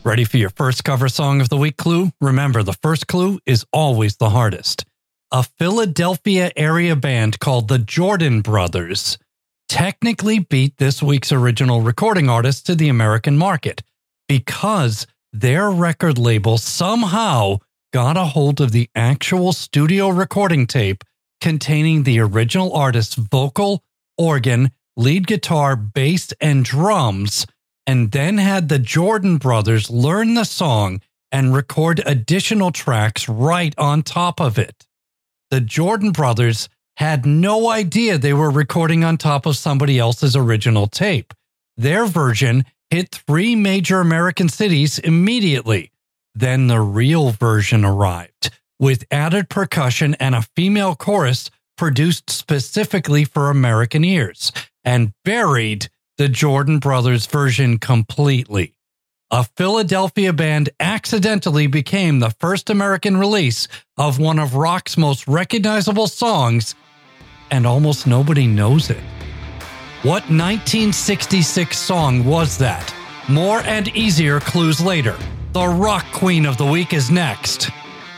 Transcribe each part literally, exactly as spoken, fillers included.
Ready for your first cover song of the week clue? Remember, the first clue is always the hardest. A Philadelphia area band called the Jordan Brothers technically beat this week's original recording artist to the American market because their record label somehow got a hold of the actual studio recording tape containing the original artist's vocal, organ, lead guitar, bass, and drums, and then had the Jordan Brothers learn the song and record additional tracks right on top of it. The Jordan Brothers had no idea they were recording on top of somebody else's original tape. Their version hit three major American cities immediately. Then the real version arrived, with added percussion and a female chorus produced specifically for American ears, and buried the Jordan Brothers version completely. A Philadelphia band accidentally became the first American release of one of rock's most recognizable songs, and almost nobody knows it. What nineteen sixty-six song was that? More and easier clues later. The rock queen of the week is next.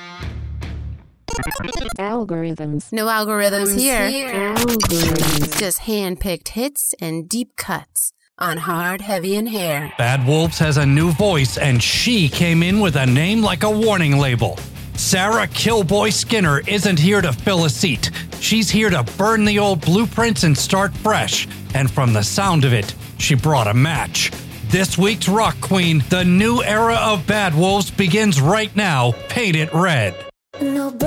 Algorithms. No algorithms here. Algorithms. Just hand-picked hits and deep cuts on Hard, Heavy, and Hair. Bad Wolves has a new voice, and she came in with a name like a warning label. Sarah Killboy Skinner isn't here to fill a seat. She's here to burn the old blueprints and start fresh. And from the sound of it, she brought a match. This week's rock queen, the new era of Bad Wolves begins right now. Paint it red. No